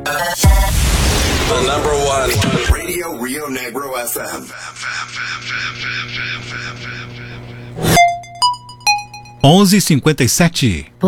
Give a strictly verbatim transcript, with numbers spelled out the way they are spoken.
The number one Radio Rio Negro F M. onze e cinquenta e sete.